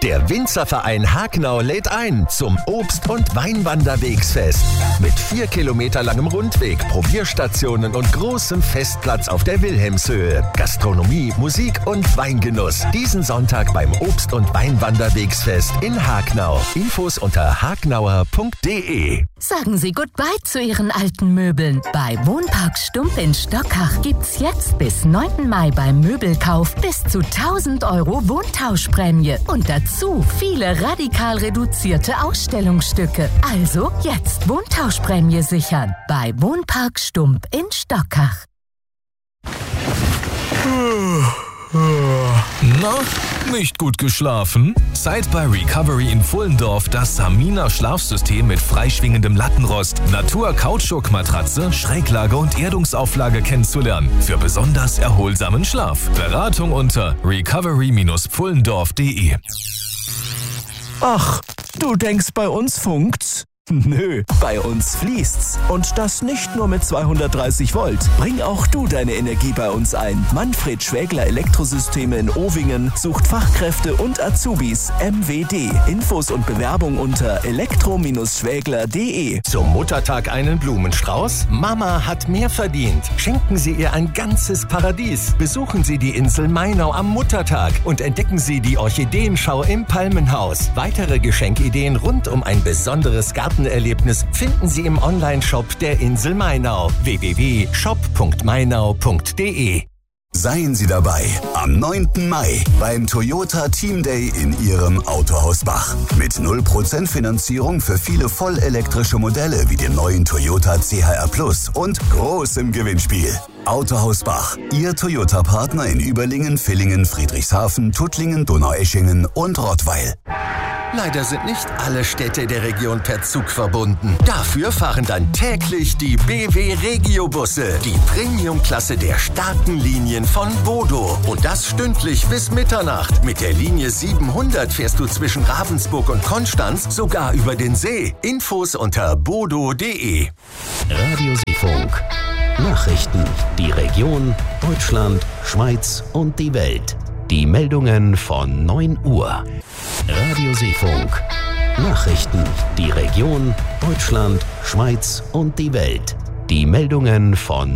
Der Winzerverein Hagnau lädt ein zum Obst- und Weinwanderwegsfest. Mit 4 Kilometer langem Rundweg, Probierstationen und großem Festplatz auf der Wilhelmshöhe. Gastronomie, Musik und Weingenuss. Diesen Sonntag beim Obst- und Weinwanderwegsfest in Hagnau. Infos unter hagnauer.de. Sagen Sie Goodbye zu Ihren alten Möbeln. Bei Wohnpark Stump in Stockach gibt's jetzt bis 9. Mai beim Möbelkauf bis zu 1.000 € Wohntauschprämie und dazu viele radikal reduzierte Ausstellungsstücke. Also jetzt Wohntauschprämie sichern bei Wohnpark Stump in Stockach. Na, nicht gut geschlafen? Seid bei Recovery in Pfullendorf das Samina Schlafsystem mit freischwingendem Lattenrost, Natur-Kautschuk-Matratze, Schräglage und Erdungsauflage kennenzulernen. Für besonders erholsamen Schlaf. Beratung unter recovery-pfullendorf.de. Ach, du denkst, bei uns funkt's? Nö, bei uns fließt's. Und das nicht nur mit 230 Volt. Bring auch du deine Energie bei uns ein. Manfred Schwägler Elektrosysteme in Ovingen sucht Fachkräfte und Azubis. MWD. Infos und Bewerbung unter elektro-schwägler.de. Zum Muttertag einen Blumenstrauß? Mama hat mehr verdient. Schenken Sie ihr ein ganzes Paradies. Besuchen Sie die Insel Mainau am Muttertag und entdecken Sie die Orchideenschau im Palmenhaus. Weitere Geschenkideen rund um ein besonderes Gartenerlebnis finden Sie im Onlineshop der Insel Mainau. www.shop.mainau.de. Seien Sie dabei am 9. Mai beim Toyota Team Day in Ihrem Autohaus Bach. Mit 0% Finanzierung für viele vollelektrische Modelle wie dem neuen Toyota CHR Plus und großem Gewinnspiel. Autohaus Bach, Ihr Toyota-Partner in Überlingen, Villingen, Friedrichshafen, Tuttlingen, Donaueschingen und Rottweil. Leider sind nicht alle Städte der Region per Zug verbunden. Dafür fahren dann täglich die BW Regio-Busse, die Premium-Klasse der starken Linien von Bodo. Und das stündlich bis Mitternacht. Mit der Linie 700 fährst du zwischen Ravensburg und Konstanz sogar über den See. Infos unter bodo.de. Radioseefunk. Nachrichten, die Region, Deutschland, Schweiz und die Welt. Die Meldungen von 9 Uhr. Radioseefunk. Nachrichten, die Region, Deutschland, Schweiz und die Welt. Die Meldungen von